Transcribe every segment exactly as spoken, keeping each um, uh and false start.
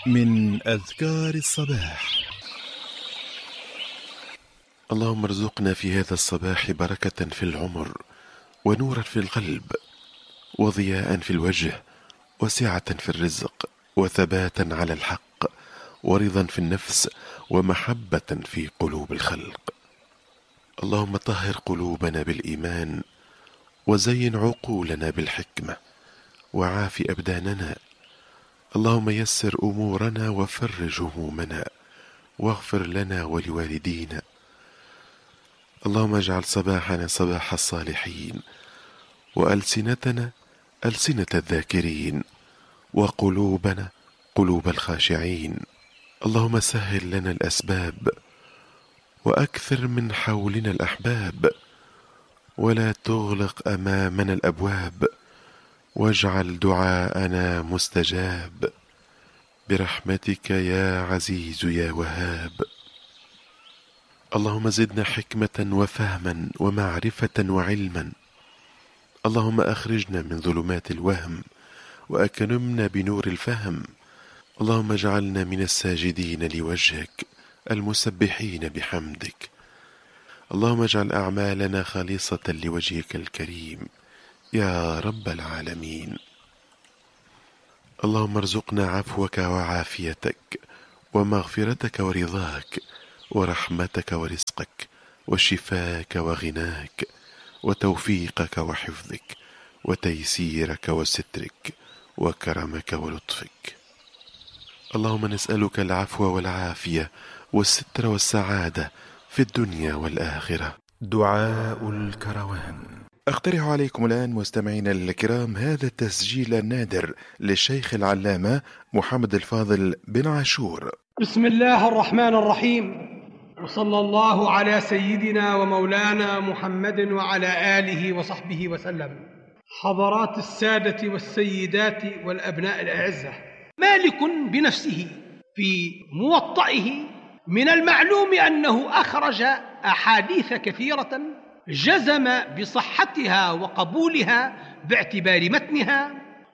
من أذكار الصباح. اللهم ارزقنا في هذا الصباح بركة في العمر، ونورا في القلب، وضياء في الوجه، وسعة في الرزق، وثباتا على الحق، ورضا في النفس، ومحبة في قلوب الخلق. اللهم طهر قلوبنا بالإيمان، وزين عقولنا بالحكمة، وعاف أبداننا. اللهم يسر أمورنا وفرج همومنا، واغفر لنا ولوالدينا. اللهم اجعل صباحنا صباح الصالحين، وألسنتنا ألسنة الذاكرين، وقلوبنا قلوب الخاشعين. اللهم سهل لنا الأسباب، وأكثر من حولنا الأحباب، ولا تغلق أمامنا الأبواب، واجعل دعاءنا مستجاب، برحمتك يا عزيز يا وهاب. اللهم زدنا حكمة وفهما ومعرفة وعلما. اللهم أخرجنا من ظلمات الوهم، وأكرمنا بنور الفهم. اللهم اجعلنا من الساجدين لوجهك المسبحين بحمدك. اللهم اجعل أعمالنا خالصة لوجهك الكريم يا رب العالمين. اللهم ارزقنا عفوك وعافيتك، ومغفرتك ورضاك، ورحمتك ورزقك، وشفاك وغناك، وتوفيقك وحفظك، وتيسيرك وسترك، وكرمك ولطفك. اللهم نسألك العفو والعافية والستر والسعادة في الدنيا والآخرة. دعاء الكروان. أقترح عليكم الآن مستمعينا الكرام هذا التسجيل النادر للشيخ العلامة محمد الفاضل بن عاشور. بسم الله الرحمن الرحيم، وصلى الله على سيدنا ومولانا محمد وعلى آله وصحبه وسلم. حضرات السادة والسيدات والأبناء الأعزة، مالك بنفسه في موطئه من المعلوم أنه أخرج أحاديث كثيرة جزم بصحتها وقبولها باعتبار متنها،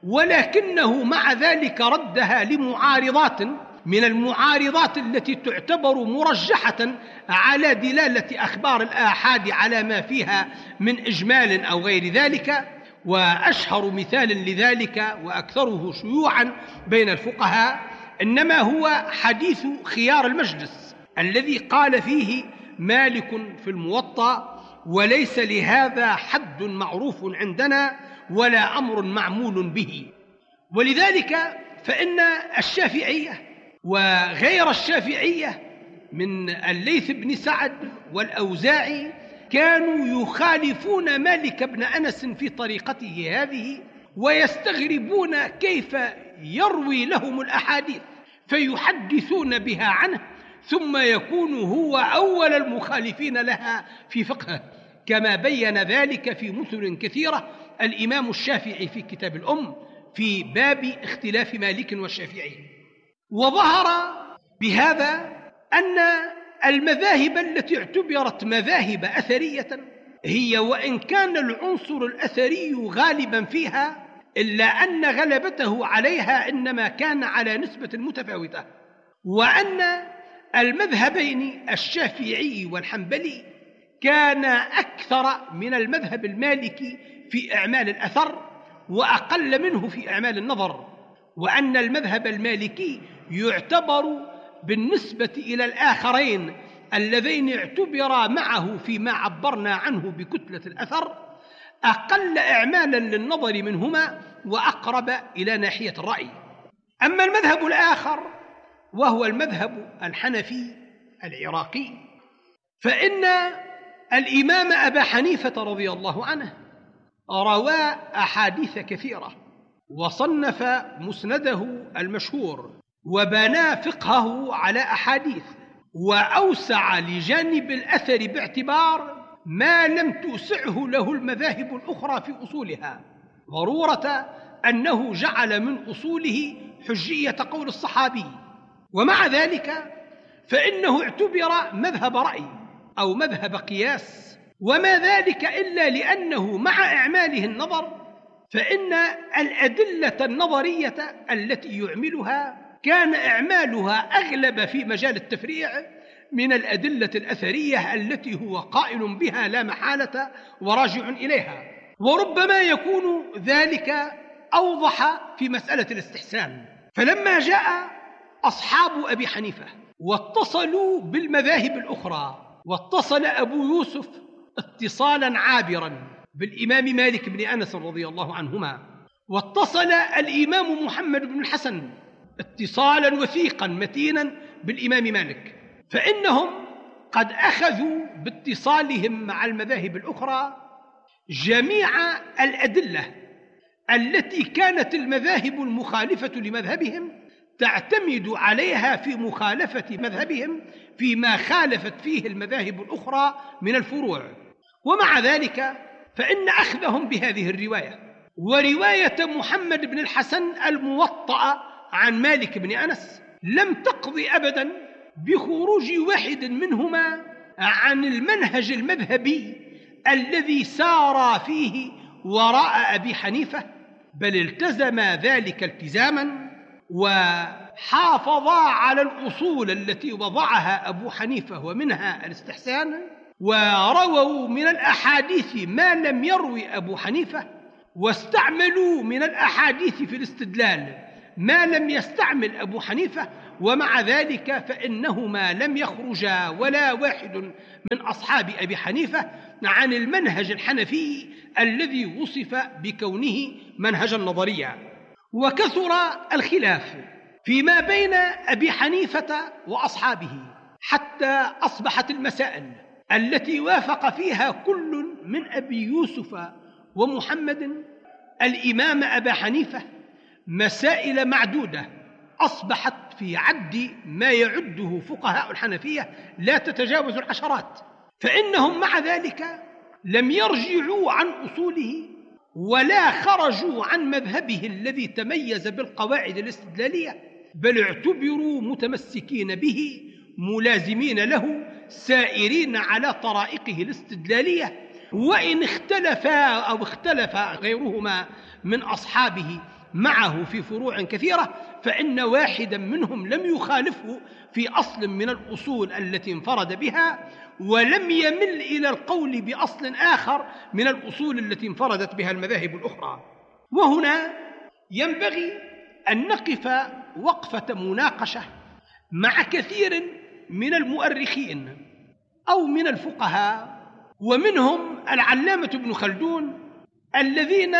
ولكنه مع ذلك ردها لمعارضات من المعارضات التي تعتبر مرجحة على دلالة أخبار الآحاد على ما فيها من إجمال أو غير ذلك. وأشهر مثال لذلك وأكثره شيوعا بين الفقهاء إنما هو حديث خيار المجلس الذي قال فيه مالك في الموطأ: وليس لهذا حد معروف عندنا ولا أمر معمول به. ولذلك فإن الشافعية وغير الشافعية من الليث بن سعد والأوزاعي كانوا يخالفون مالك بن أنس في طريقته هذه، ويستغربون كيف يروي لهم الأحاديث فيحدثون بها عنه، ثم يكون هو أول المخالفين لها في فقهه، كما بين ذلك في مثل كثيرة الإمام الشافعي في كتاب الأم في باب اختلاف مالك والشافعي. وظهر بهذا أن المذاهب التي اعتبرت مذاهب أثرية هي وإن كان العنصر الأثري غالبا فيها، إلا أن غلبته عليها إنما كان على نسبة متفاوتة، وأن المذهبين الشافعي والحنبلي كان أكثر من المذهب المالكي في إعمال الأثر وأقل منه في إعمال النظر، وأن المذهب المالكي يعتبر بالنسبة إلى الآخرين اللذين اعتبرا معه فيما عبرنا عنه بكتلة الأثر أقل إعمالا للنظر منهما وأقرب إلى ناحية الرأي. أما المذهب الآخر وهو المذهب الحنفي العراقي، فإن الإمام أبا حنيفة رضي الله عنه روى أحاديث كثيرة، وصنف مسنده المشهور، وبنى فقهه على أحاديث، وأوسع لجانب الأثر باعتبار ما لم توسعه له المذاهب الأخرى في أصولها، ضرورة أنه جعل من أصوله حجية قول الصحابي. ومع ذلك فإنه اعتبر مذهب رأي أو مذهب قياس، وما ذلك إلا لأنه مع إعماله النظر فإن الأدلة النظرية التي يعملها كان إعمالها أغلب في مجال التفريع من الأدلة الأثرية التي هو قائل بها لا محالة وراجع إليها، وربما يكون ذلك أوضح في مسألة الاستحسان. فلما جاء أصحاب أبي حنيفة واتصلوا بالمذاهب الأخرى، واتصل أبو يوسف اتصالا عابرا بالإمام مالك بن أنس رضي الله عنهما، واتصل الإمام محمد بن الحسن اتصالا وثيقا متينا بالإمام مالك، فإنهم قد أخذوا باتصالهم مع المذاهب الأخرى جميع الأدلة التي كانت المذاهب المخالفة لمذهبهم تعتمد عليها في مخالفة مذهبهم فيما خالفت فيه المذاهب الأخرى من الفروع. ومع ذلك فإن أخذهم بهذه الرواية ورواية محمد بن الحسن الموطأ عن مالك بن أنس لم تقضي أبدا بخروج واحد منهما عن المنهج المذهبي الذي سار فيه وراء أبي حنيفة، بل التزم ذلك التزاما وحافظا على الأصول التي وضعها أبو حنيفة ومنها الاستحسان، ورووا من الأحاديث ما لم يروي أبو حنيفة، واستعملوا من الأحاديث في الاستدلال ما لم يستعمل أبو حنيفة. ومع ذلك فإنهما لم يخرجا ولا واحد من أصحاب أبي حنيفة عن المنهج الحنفي الذي وصف بكونه منهجا نظريا. وكثر الخلاف فيما بين أبي حنيفة وأصحابه حتى أصبحت المسائل التي وافق فيها كل من أبي يوسف ومحمد الإمام أبا حنيفة مسائل معدودة أصبحت في عد ما يعده فقهاء الحنفية لا تتجاوز العشرات، فإنهم مع ذلك لم يرجعوا عن أصوله ولا خرجوا عن مذهبه الذي تميز بالقواعد الاستدلالية، بل اعتبروا متمسكين به ملازمين له سائرين على طرائقه الاستدلالية. وإن اختلفا أو اختلف غيرهما من أصحابه معه في فروع كثيرة فإن واحدا منهم لم يخالفه في أصل من الأصول التي انفرد بها، ولم يمل إلى القول بأصل آخر من الأصول التي انفردت بها المذاهب الأخرى. وهنا ينبغي أن نقف وقفة مناقشة مع كثير من المؤرخين أو من الفقهاء، ومنهم العلامة ابن خلدون، الذين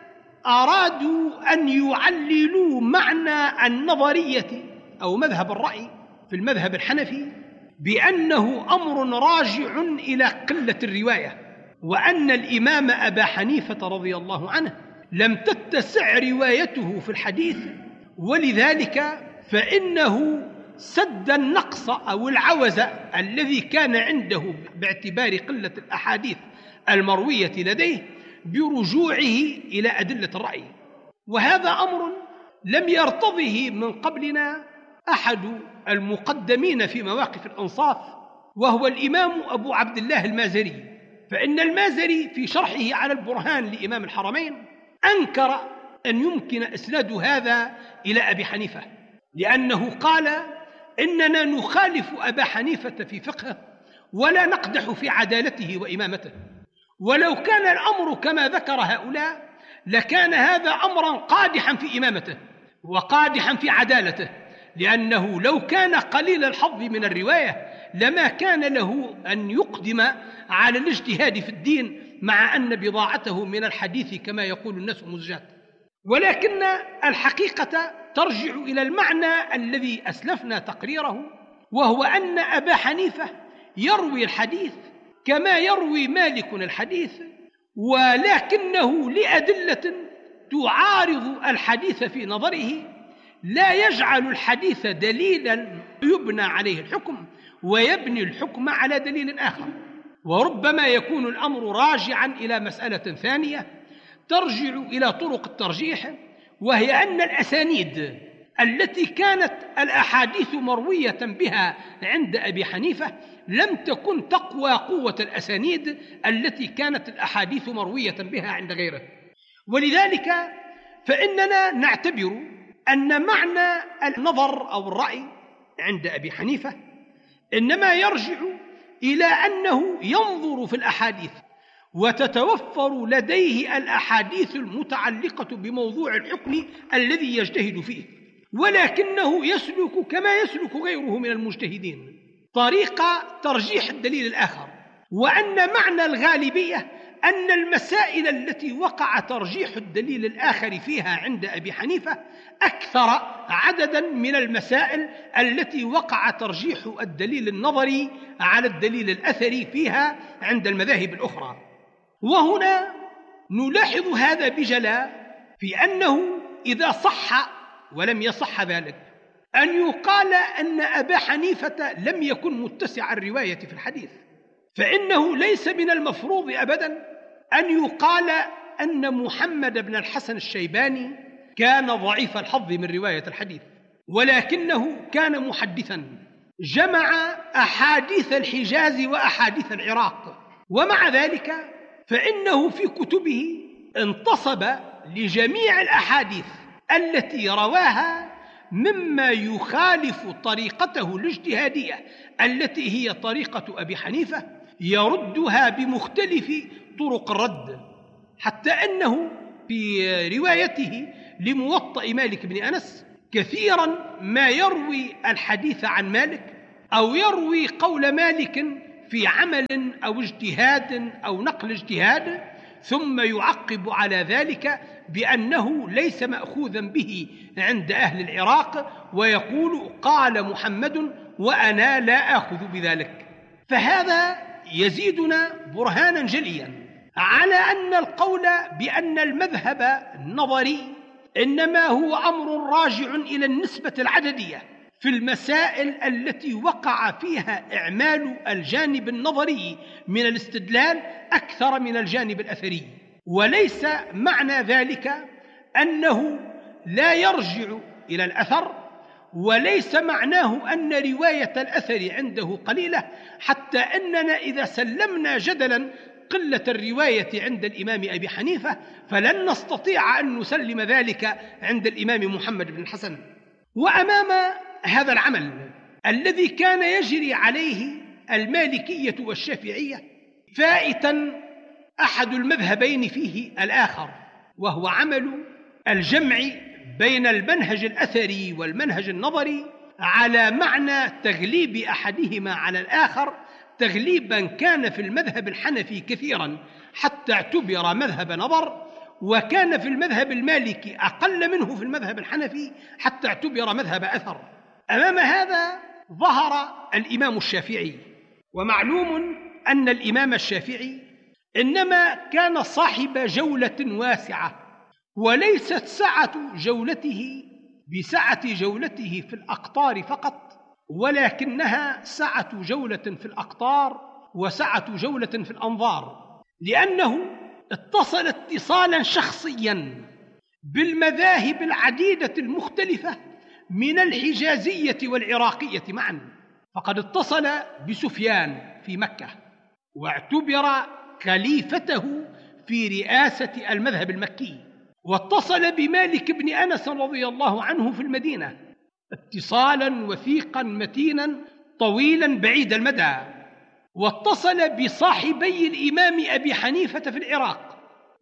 أرادوا أن يعللوا معنى النظرية أو مذهب الرأي في المذهب الحنفي بأنه أمر راجع إلى قلة الرواية، وأن الإمام أبا حنيفة رضي الله عنه لم تتسع روايته في الحديث، ولذلك فإنه سد النقص أو العوز الذي كان عنده باعتبار قلة الأحاديث المروية لديه برجوعه إلى أدلة الرأي. وهذا أمر لم يرتضه من قبلنا أحد المقدمين في مواقف الأنصاف، وهو الإمام أبو عبد الله المازري. فإن المازري في شرحه على البرهان لإمام الحرمين أنكر أن يمكن إسناد هذا إلى أبي حنيفة، لأنه قال إننا نخالف أبا حنيفة في فقهه ولا نقدح في عدالته وإمامته، ولو كان الأمر كما ذكر هؤلاء لكان هذا أمرا قادحا في إمامته وقادحا في عدالته، لأنه لو كان قليل الحظ من الرواية لما كان له أن يقدم على الاجتهاد في الدين، مع أن بضاعته من الحديث كما يقول الناس مزجات. ولكن الحقيقة ترجع إلى المعنى الذي أسلفنا تقريره، وهو أن أبا حنيفة يروي الحديث كما يروي مالك الحديث، ولكنه لأدلة تعارض الحديث في نظره لا يجعل الحديث دليلا يبنى عليه الحكم ويبني الحكم على دليل آخر. وربما يكون الأمر راجعا إلى مسألة ثانية ترجع إلى طرق الترجيح، وهي أن الأسانيد التي كانت الأحاديث مروية بها عند أبي حنيفة لم تكن تقوى قوة الأسانيد التي كانت الأحاديث مروية بها عند غيره. ولذلك فإننا نعتبر أن معنى النظر أو الرأي عند أبي حنيفة إنما يرجع إلى أنه ينظر في الأحاديث وتتوفر لديه الأحاديث المتعلقة بموضوع الحكم الذي يجتهد فيه، ولكنه يسلك كما يسلك غيره من المجتهدين طريق ترجيح الدليل الآخر، وأن معنى الغالبية أن المسائل التي وقع ترجيح الدليل الآخر فيها عند أبي حنيفة أكثر عددا من المسائل التي وقع ترجيح الدليل النظري على الدليل الأثري فيها عند المذاهب الأخرى. وهنا نلاحظ هذا بجلاء في أنه إذا صح ولم يصح ذلك أن يقال أن أبا حنيفة لم يكن متسع الرواية في الحديث، فإنه ليس من المفروض أبدا أن يقال أن محمد بن الحسن الشيباني كان ضعيف الحظ من رواية الحديث، ولكنه كان محدثا جمع أحاديث الحجاز وأحاديث العراق، ومع ذلك فإنه في كتبه انتصب لجميع الأحاديث التي رواها مما يخالف طريقته الاجتهادية التي هي طريقة أبي حنيفة، يردها بمختلف طرق الرد، حتى أنه في روايته لموطأ مالك بن أنس كثيرا ما يروي الحديث عن مالك أو يروي قول مالك في عمل أو اجتهاد أو نقل اجتهاد، ثم يعقب على ذلك بأنه ليس مأخوذا به عند أهل العراق، ويقول قال محمد وأنا لا آخذ بذلك. فهذا يزيدنا برهانا جليا على أن القول بأن المذهب النظري إنما هو أمر راجع إلى النسبة العددية في المسائل التي وقع فيها إعمال الجانب النظري من الاستدلال أكثر من الجانب الأثري، وليس معنى ذلك أنه لا يرجع إلى الأثر، وليس معناه أن رواية الأثر عنده قليلة، حتى أننا إذا سلمنا جدلا قلة الرواية عند الإمام أبي حنيفة فلن نستطيع أن نسلم ذلك عند الإمام محمد بن الحسن. وأمام هذا العمل الذي كان يجري عليه المالكية والشافعية فائتا أحد المذهبين فيه الآخر، وهو عمل الجمع بين المنهج الأثري والمنهج النظري على معنى تغليب أحدهما على الآخر، تغليبا كان في المذهب الحنفي كثيرا حتى اعتبر مذهب نظر، وكان في المذهب المالكي أقل منه في المذهب الحنفي حتى اعتبر مذهب أثر. أمام هذا ظهر الإمام الشافعي، ومعلوم أن الإمام الشافعي إنما كان صاحب جولة واسعة، وليست سعة جولته بسعة جولته في الأقطار فقط، ولكنها سعة جولة في الأقطار وسعة جولة في الأنظار، لأنه اتصل اتصالا شخصيا بالمذاهب العديدة المختلفة من الحجازية والعراقية معا. فقد اتصل بسفيان في مكة واعتبر خليفته في رئاسة المذهب المكي، واتصل بمالك بن أنس رضي الله عنه في المدينة اتصالا وثيقا متينا طويلا بعيد المدى، واتصل بصاحبي الإمام أبي حنيفة في العراق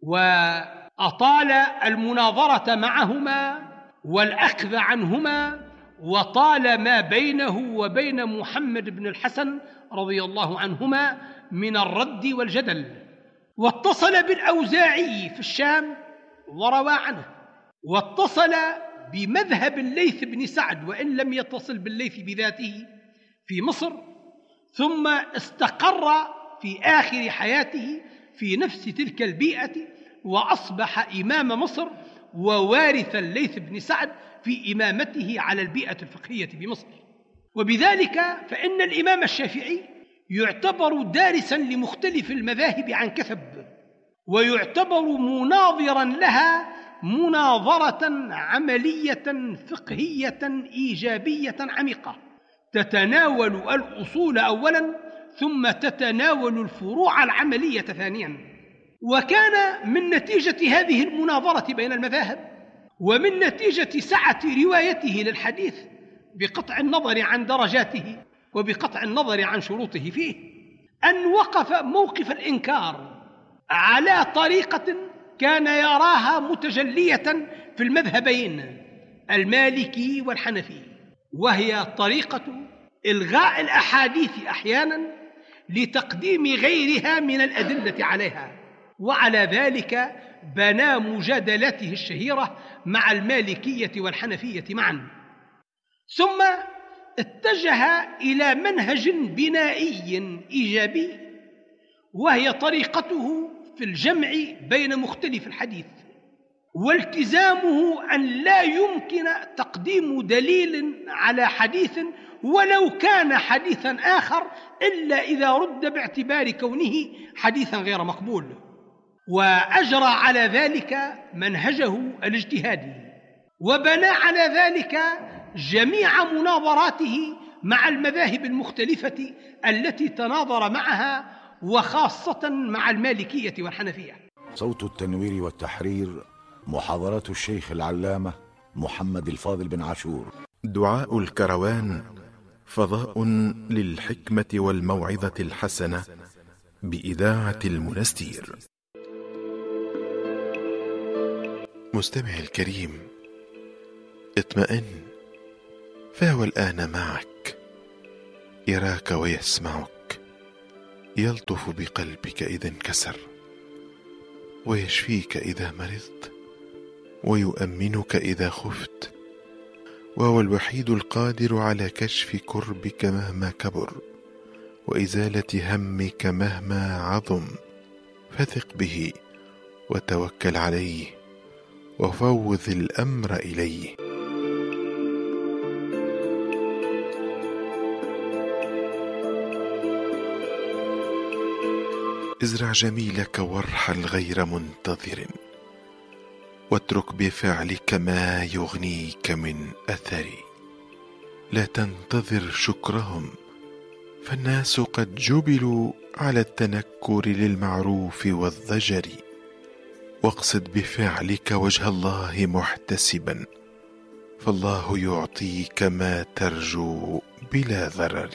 وأطال المناظرة معهما والأخذ عنهما، وطال ما بينه وبين محمد بن الحسن رضي الله عنهما من الرد والجدل، واتصل بالأوزاعي في الشام وروى عنه، واتصل بمذهب الليث بن سعد وإن لم يتصل بالليث بذاته في مصر، ثم استقر في آخر حياته في نفس تلك البيئة وأصبح إمام مصر ووارث الليث بن سعد في إمامته على البيئة الفقهية بمصر. وبذلك فإن الإمام الشافعي يعتبر دارسا لمختلف المذاهب عن كثب، ويعتبر مناظرا لها مناظرة عملية فقهية إيجابية عميقة تتناول الأصول أولا ثم تتناول الفروع العملية ثانيا. وكان من نتيجة هذه المناظرة بين المذاهب ومن نتيجة سعة روايته للحديث بقطع النظر عن درجاته وبقطع النظر عن شروطه فيه أن وقف موقف الإنكار على طريقة كان يراها متجلية في المذهبين المالكي والحنفي، وهي طريقة إلغاء الأحاديث أحيانا لتقديم غيرها من الأدلة عليها. وعلى ذلك بنى مجادلته الشهيرة مع المالكية والحنفية معا، ثم اتجه إلى منهج بنائي إيجابي، وهي طريقته في الجمع بين مختلف الحديث، والتزامه أن لا يمكن تقديم دليل على حديث ولو كان حديثا آخر إلا إذا رد باعتبار كونه حديثا غير مقبول. وأجرى على ذلك منهجه الاجتهادي، وبنى على ذلك جميع مناظراته مع المذاهب المختلفة التي تناظر معها، وخاصة مع المالكية والحنفية. صوت التنوير والتحرير، محاضرات الشيخ العلامة محمد الفاضل بن عاشور. دعاء الكروان، فضاء للحكمة والموعظة الحسنة، بإذاعة المنستير. مستمعي الكريم، اطمئن، فهو الآن معك، يراك ويسمعك، يلطف بقلبك إذا انكسر، ويشفيك إذا مرضت، ويؤمنك إذا خفت، وهو الوحيد القادر على كشف كربك مهما كبر، وإزالة همك مهما عظم. فثق به وتوكل عليه، وفوض الأمر إليه. ازرع جميلك وارحل غير منتظر، واترك بفعلك ما يغنيك من أثر. لا تنتظر شكرهم، فالناس قد جبلوا على التنكر للمعروف والضجر. واقصد بفعلك وجه الله محتسبا، فالله يعطيك ما ترجو بلا ضرر.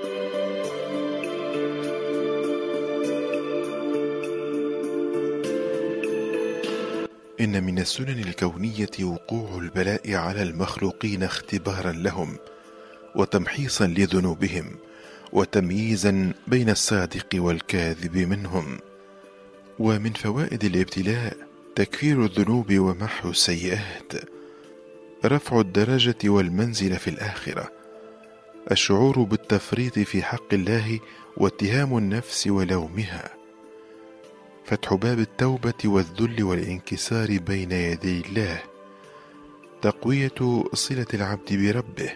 إن من السنن الكونية وقوع البلاء على المخلوقين اختبارا لهم، وتمحيصا لذنوبهم، وتمييزا بين الصادق والكاذب منهم. ومن فوائد الابتلاء تكفير الذنوب ومحو السيئات، رفع الدرجة والمنزل في الآخرة، الشعور بالتفريط في حق الله واتهام النفس ولومها، فتح باب التوبة والذل والانكسار بين يدي الله، تقوية صلة العبد بربه،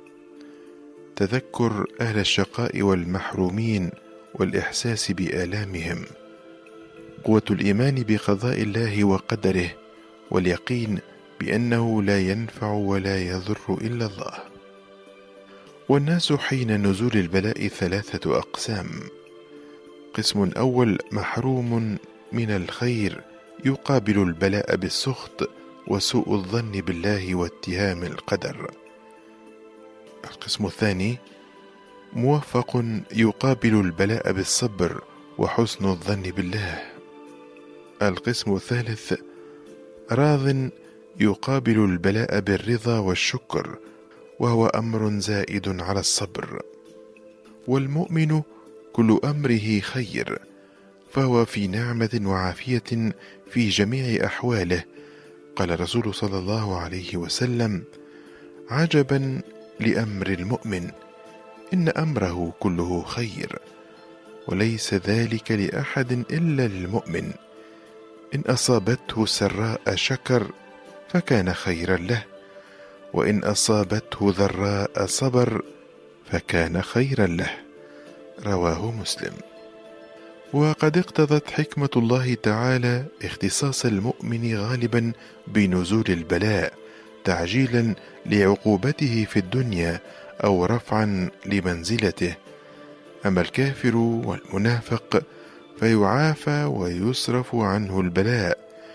تذكر أهل الشقاء والمحرومين والإحساس بآلامهم، قوة الإيمان بقضاء الله وقدره، واليقين بأنه لا ينفع ولا يضر إلا الله. والناس حين نزول البلاء ثلاثة أقسام: قسم أول محروم من الخير يقابل البلاء بالسخط وسوء الظن بالله واتهام القدر. القسم الثاني موفق يقابل البلاء بالصبر وحسن الظن بالله. القسم الثالث راض يقابل البلاء بالرضا والشكر، وهو أمر زائد على الصبر. والمؤمن كل أمره خير، فهو في نعمة وعافية في جميع أحواله. قال الرسول صلى الله عليه وسلم: عجبا لأمر المؤمن، إن أمره كله خير، وليس ذلك لأحد إلا للمؤمن. إن أصابته سراء شكر فكان خيرا له، وإن أصابته ضراء صبر فكان خيرا له. رواه مسلم. وقد اقتضت حكمة الله تعالى اختصاص المؤمن غالبا بنزول البلاء، تعجيلا لعقوبته في الدنيا أو رفعا لمنزلته. أما الكافر والمنافق فيعافى ويصرف عنه البلاء،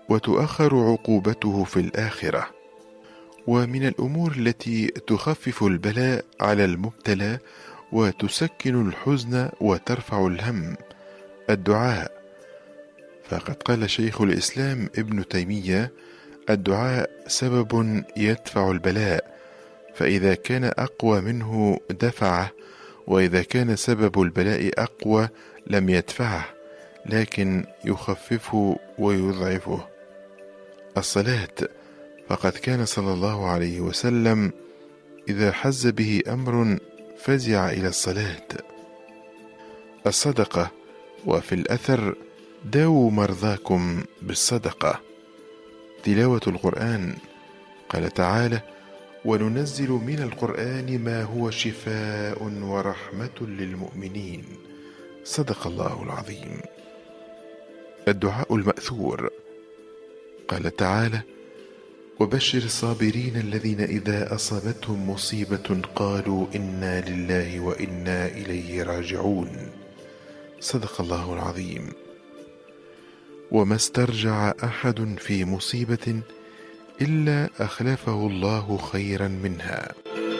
وتؤخر عقوبته في الآخرة. ومن الأمور التي تخفف البلاء على المبتلى وتسكن الحزن وترفع الهم الدعاء، فقد قال شيخ الإسلام ابن تيمية: الدعاء سبب يدفع البلاء، فإذا كان أقوى منه دفعه، وإذا كان سبب البلاء أقوى لم يدفعه لكن يخففه ويضعفه. الصلاة، فقد كان صلى الله عليه وسلم إذا حز به أمر فزع إلى الصلاة. الصدقة، وفي الأثر: داووا مرضاكم بالصدقة. تلاوة القرآن، قال تعالى: وننزل من القرآن ما هو شفاء ورحمة للمؤمنين. صدق الله العظيم. الدعاء المأثور، قال تعالى: وبشر الصابرين الذين إذا أصابتهم مصيبة قالوا إنا لله وإنا إليه راجعون. صدق الله العظيم. وما استرجع أحد في مصيبة إلا أخلفه الله خيرا منها.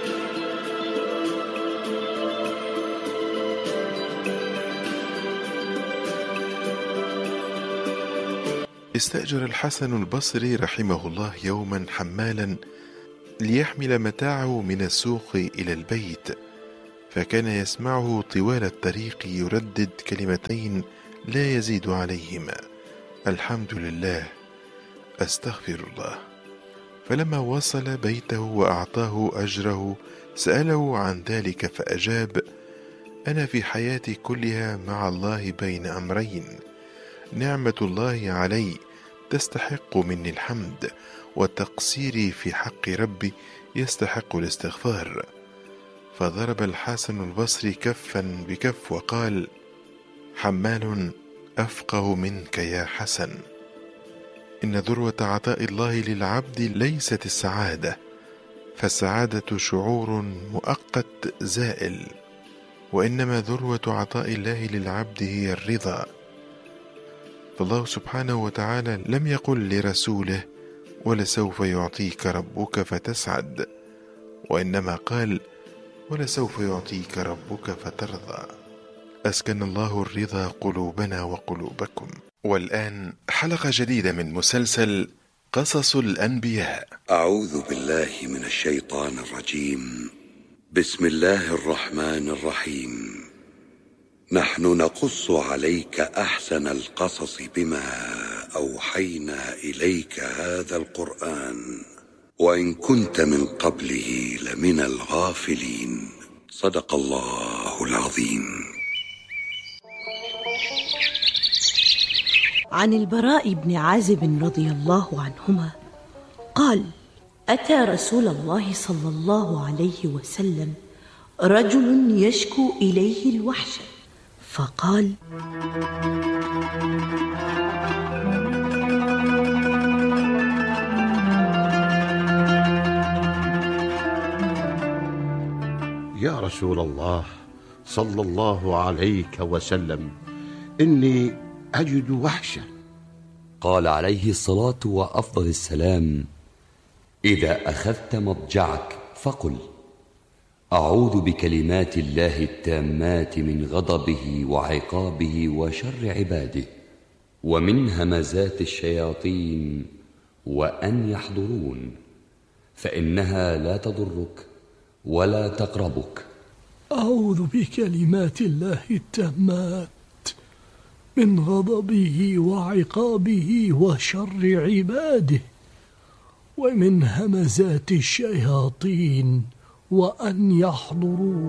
استأجر الحسن البصري رحمه الله يوما حمالا ليحمل متاعه من السوق إلى البيت، فكان يسمعه طوال الطريق يردد كلمتين لا يزيد عليهما: الحمد لله، أستغفر الله. فلما وصل بيته وأعطاه أجره سأله عن ذلك فأجاب: أنا في حياتي كلها مع الله بين أمرين: نعمة الله علي تستحق مني الحمد، وتقصيري في حق ربي يستحق الاستغفار. فضرب الحسن البصري كفا بكف وقال: حمال أفقه منك يا حسن. إن ذروة عطاء الله للعبد ليست السعادة، فالسعادة شعور مؤقت زائل، وإنما ذروة عطاء الله للعبد هي الرضا. فالله سبحانه وتعالى لم يقل لرسوله: ولسوف يعطيك ربك فتسعد، وإنما قال: ولسوف يعطيك ربك فترضى. أسكن الله الرضا قلوبنا وقلوبكم. والآن حلقة جديدة من مسلسل قصص الأنبياء. أعوذ بالله من الشيطان الرجيم. بسم الله الرحمن الرحيم. نحن نقص عليك أحسن القصص بما أوحينا إليك هذا القرآن وإن كنت من قبله لمن الغافلين. صدق الله العظيم. عن البراء بن عازب رضي الله عنهما قال: أتى رسول الله صلى الله عليه وسلم رجل يشكو إليه الوحشة، فقال: يا رسول الله صلى الله عليك وسلم، إني أجد وحشة. قال عليه الصلاة وأفضل السلام: إذا أخذت مضجعك فقل: أعوذ بكلمات الله التامات من غضبه وعقابه وشر عباده ومن همزات الشياطين وأن يحضرون، فإنها لا تضرك ولا تقربك. أعوذ بكلمات الله التامات من غضبه وعقابه وشر عباده ومن همزات الشياطين وأن يحضرون.